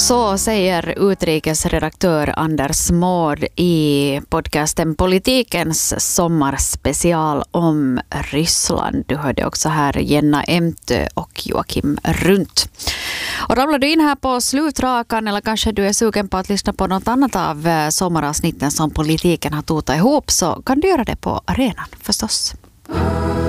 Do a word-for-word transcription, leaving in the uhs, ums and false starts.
Så säger utrikesredaktör Anders Mård i podcasten Politikens sommarspecial om Ryssland. Du hörde också här Jenna Emtö och Joakim Runt. Och ramlar du in här på slutrakan eller kanske du är sugen på att lyssna på något annat av sommaravsnitten som Politiken har totat ihop, så kan du göra det på arenan förstås.